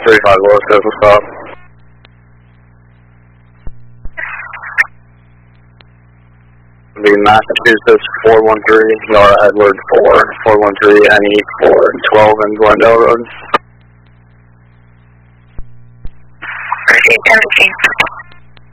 35 Lower Coastal Stop. The Massachusetts 413, Nora Edward 4, 413 NE 412 in Glendale Road. 3817.